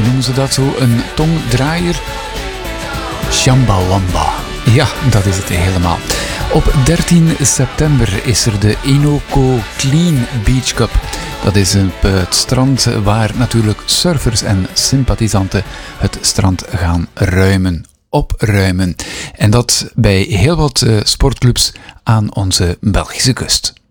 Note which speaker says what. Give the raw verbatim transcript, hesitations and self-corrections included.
Speaker 1: noemen ze dat zo, een tongdraaier. Shambawamba. Ja, dat is het helemaal. Op dertien september is er de Inoko Clean Beach Cup. Dat is op het strand waar natuurlijk surfers en sympathisanten het strand gaan ruimen, opruimen. En dat bij heel wat sportclubs aan onze Belgische kust.